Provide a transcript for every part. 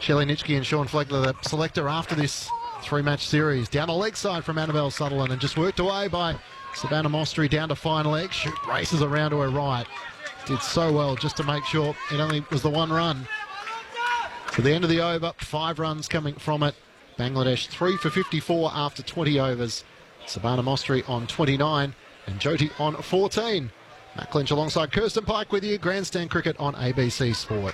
Shelley Nitschke and Sean Flegler, the selector after this 3-match series. Down the leg side from Annabelle Sutherland and just worked away by Savannah Mostry down to fine leg. Shoot races around to her right. Did so well just to make sure it only was the one run. To the end of the over, 5 runs coming from it. Bangladesh 3 for 54 after 20 overs. Savannah Mostry on 29 and Jyoti on 14. Matt Clinch alongside Kirsten Pike with you. Grandstand Cricket on ABC Sport.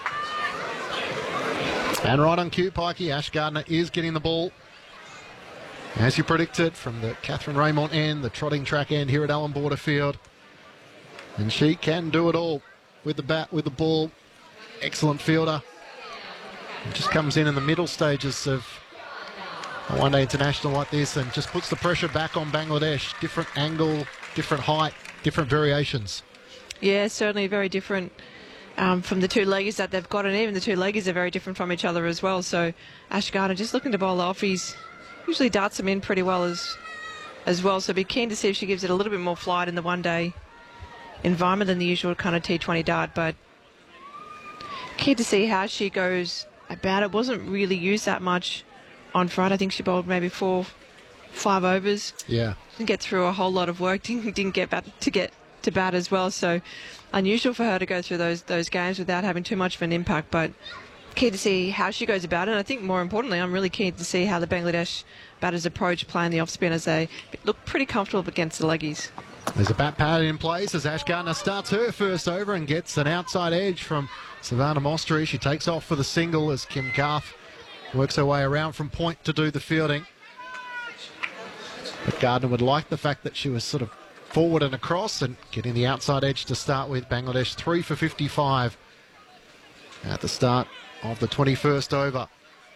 And right on cue, Pikey, Ash Gardner is getting the ball. As you predicted, from the Catherine Raymond end, the trotting track end here at Allan Border Field. And she can do it all with the bat, with the ball. Excellent fielder. It just comes in the middle stages of a one-day international like this and just puts the pressure back on Bangladesh. Different angle, different height, different variations. Yeah, certainly very different from the two leggies that they've got, and even the two leggies are very different from each other as well. So Ash Gardner just looking to bowl off. He's usually darts them in pretty well as well. So be keen to see if she gives it a little bit more flight in the one-day environment than the usual kind of T20 dart. But keen to see how she goes about it. Wasn't really used that much on Friday. I think she bowled maybe 4-5 overs. Yeah. Didn't get through a whole lot of work. Didn't get to bat as well. So unusual for her to go through those games without having too much of an impact. But keen to see how she goes about it. And I think more importantly, I'm really keen to see how the Bangladesh batters approach playing the off-spin, as they look pretty comfortable against the leggies. There's a bat pattern in place as Ash Gardner starts her first over and gets an outside edge from Savannah Mostry. She takes off for the single as Kim Garth works her way around from point to do the fielding. But Gardner would like the fact that she was sort of forward and across and getting the outside edge to start with. Bangladesh 3 for 55 at the start of the 21st over.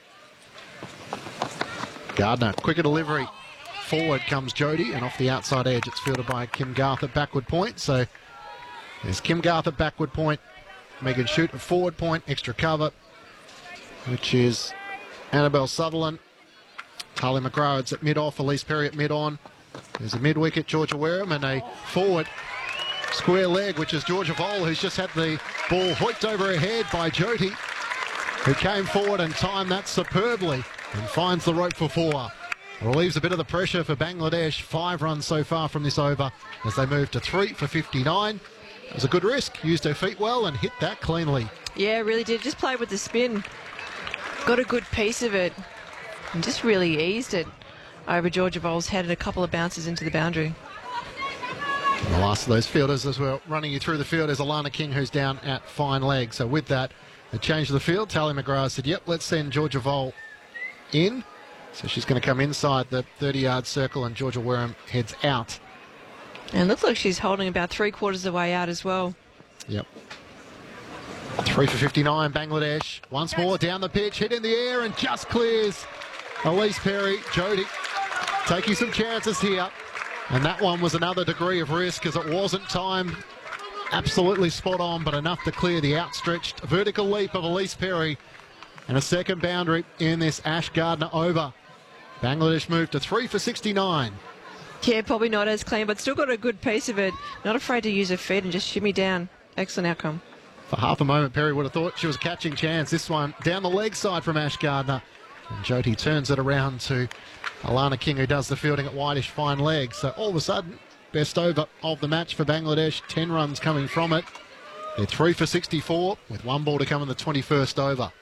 Gardner, quicker delivery. Forward comes Jyoti, and off the outside edge it's fielded by Kim Garth at backward point. So there's Kim Garth at backward point, Megan Shute at forward point, extra cover, which is Annabelle Sutherland. Talia McGrath at mid-off, Elise Perry at mid-on. There's a mid-wicket, Georgia Wareham, and a forward square leg, which is Georgia Vole, who's just had the ball hoiked over her head by Jyoti, who came forward and timed that superbly and finds the rope for 4. Relieves a bit of the pressure for Bangladesh. 5 runs so far from this over as they move to 3 for 59. It was a good risk. Used her feet well and hit that cleanly. Yeah, really did. Just played with the spin. Got a good piece of it and just really eased it over Georgia Vole's head and a couple of bounces into the boundary. And the last of those fielders as well running you through the field is Alana King, who's down at fine leg. So with that, the change of the field, Talia McGrath said, yep, let's send Georgia Vole in. So she's going to come inside the 30-yard circle and Georgia Wareham heads out. And looks like she's holding about 3/4 of the way out as well. Yep. 3 for 59, Bangladesh. Once more down the pitch, hit in the air and just clears. Elise Perry, Jyoti taking some chances here. And that one was another degree of risk as it wasn't timed absolutely spot on, but enough to clear the outstretched vertical leap of Elise Perry. And a second boundary in this Ash Gardner over. Bangladesh moved to 3 for 69. Yeah, probably not as clean, but still got a good piece of it. Not afraid to use her feet and just shimmy down. Excellent outcome. For half a moment, Perry would have thought she was a catching chance. This one down the leg side from Ash Gardner. And Jyoti turns it around to Alana King, who does the fielding at whitish fine leg. So all of a sudden, best over of the match for Bangladesh. 10 runs coming from it. They're 3 for 64 with 1 ball to come in the 21st over.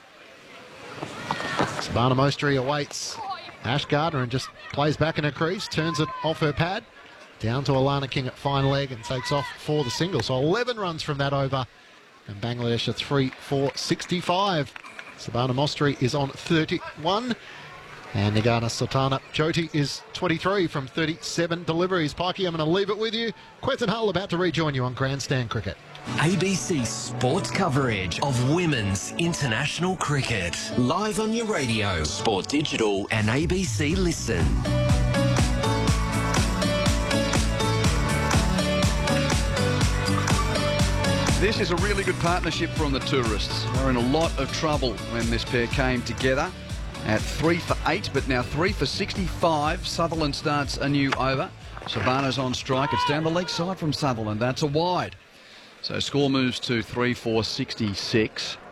Savannah Mostry awaits Ash Gardner and just plays back in her crease, turns it off her pad, down to Alana King at fine leg and takes off for the single. So 11 runs from that over, and Bangladesh are 3 for 65. Savannah Mostry is on 31, and Nagana Sultana Jyoti is 23 from 37 deliveries. Pikey, I'm going to leave it with you. Quentin Hull about to rejoin you on Grandstand Cricket. ABC sports coverage of women's international cricket. Live on your radio, Sport Digital and ABC Listen. This is a really good partnership from the tourists. They were in a lot of trouble when this pair came together at 3 for 8, but now 3 for 65. Sutherland starts a new over. Savannah's on strike. It's down the leg side from Sutherland. That's a wide. So score moves to 3 for 66.